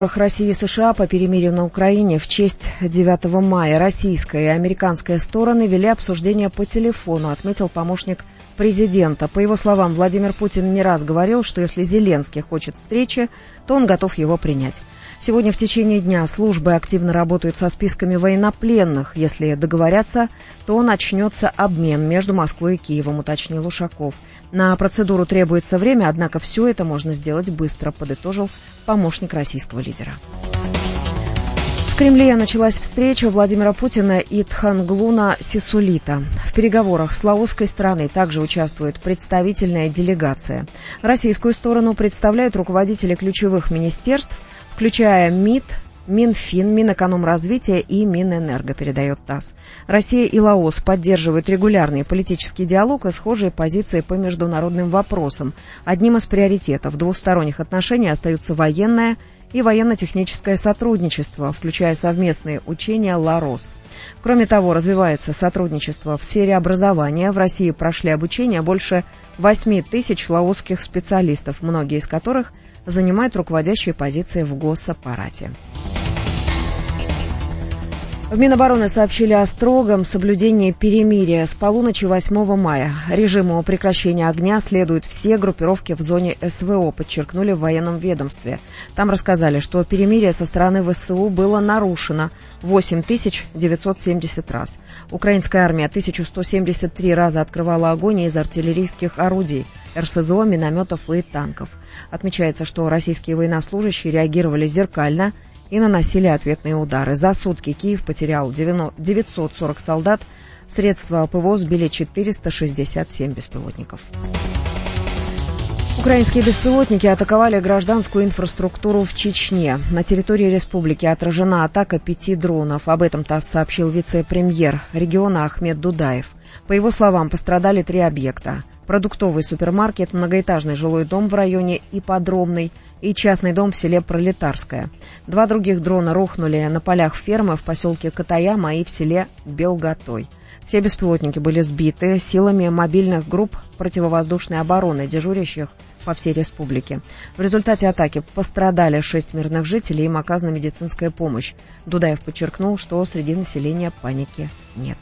России и США по перемирию на Украине в честь 9 мая российская и американская стороны вели обсуждение по телефону, отметил помощник президента. По его словам, Владимир Путин не раз говорил, что если Зеленский хочет встречи, то он готов его принять. Сегодня в течение дня службы активно работают со списками военнопленных. Если договорятся, то начнется обмен между Москвой и Киевом, уточнил Ушаков. На процедуру требуется время, однако все это можно сделать быстро, подытожил помощник российского лидера. В Кремле началась встреча Владимира Путина и Тхангулуна Сисулита. В переговорах с лаосской стороной также участвует представительная делегация. Российскую сторону представляют руководители ключевых министерств, включая МИД, Минфин, Минэкономразвития и Минэнерго, передает ТАСС. Россия и Лаос поддерживают регулярный политический диалог и схожие позиции по международным вопросам. Одним из приоритетов двусторонних отношений остаются военное и военно-техническое сотрудничество, включая совместные учения «Ла-Рос». Кроме того, развивается сотрудничество в сфере образования. В России прошли обучение больше 8 тысяч лаосских специалистов, многие из которых занимают руководящие позиции в госаппарате. В Минобороны сообщили о строгом соблюдении перемирия с полуночи 8 мая. Режиму прекращения огня следуют все группировки в зоне СВО, подчеркнули в военном ведомстве. Там рассказали, что перемирие со стороны ВСУ было нарушено 8970 раз. Украинская армия 1173 раза открывала огонь из артиллерийских орудий, РСЗО, минометов и танков. Отмечается, что российские военнослужащие реагировали зеркально и наносили ответные удары. За сутки Киев потерял 940 солдат, средства ПВО сбили 467 беспилотников. Украинские беспилотники атаковали гражданскую инфраструктуру в Чечне. На территории республики отражена атака 5 дронов. Об этом ТАСС сообщил вице-премьер региона Ахмед Дудаев. По его словам, пострадали 3 объекта. Продуктовый супермаркет, многоэтажный жилой дом в районе Ипподромный и частный дом в селе Пролетарское. 2 других дрона рухнули на полях фермы в поселке Катаяма и в селе Белготой. Все беспилотники были сбиты силами мобильных групп противовоздушной обороны, дежурящих по всей республике. В результате атаки пострадали 6 мирных жителей, им оказана медицинская помощь. Дудаев подчеркнул, что среди населения паники нет.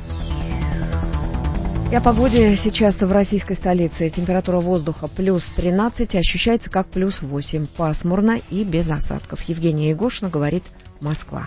И о погоде сейчас в российской столице. Температура воздуха плюс 13, ощущается как плюс 8. Пасмурно и без осадков. Евгения Егошина говорит «Москва».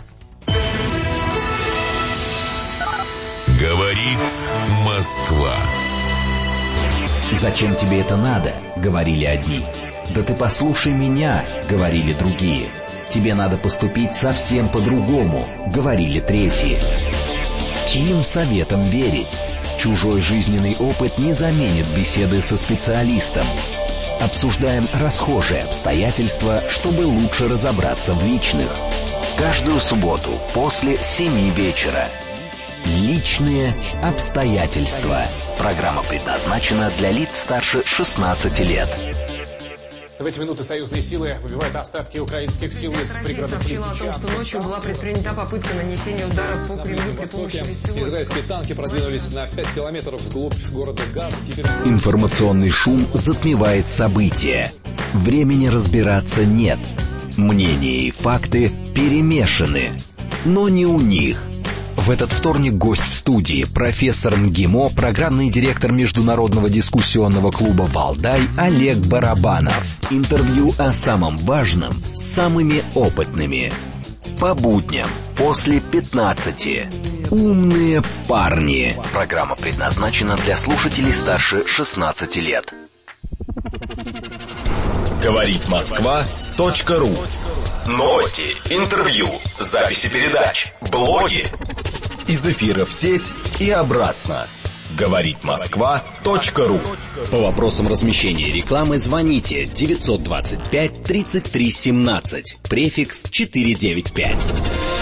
Говорит Москва. «Зачем тебе это надо?» — говорили одни. «Да ты послушай меня!» — говорили другие. «Тебе надо поступить совсем по-другому!» — говорили третьи. Чьим советом верить? Чужой жизненный опыт не заменит беседы со специалистом. Обсуждаем расхожие обстоятельства, чтобы лучше разобраться в личных. Каждую субботу после 7 вечера. Личные обстоятельства. Программа предназначена для лиц старше 16 лет. В эти минуты союзные силы выбивают остатки украинских сил из пригородных Лисичанска. о том, что ночью была предпринята попытка нанесения удара по Кремлю при помощи беспилотников. Израильские танки продвинулись на 5 километров вглубь города Газ. Информационный шум затмевает события. Времени разбираться нет. Мнения и факты перемешаны. Но не у них. В этот вторник гость в студии, профессор МГИМО, программный директор международного дискуссионного клуба «Валдай» Олег Барабанов. Интервью о самом важном с самыми опытными. По будням после 15. Умные парни. Программа предназначена для слушателей старше 16 лет. Говорит Москва.ру. Новости, интервью, записи передач, блоги. Из эфира в сеть и обратно. Говорит Москва.ру. По вопросам размещения рекламы звоните 925 33 17, префикс 495.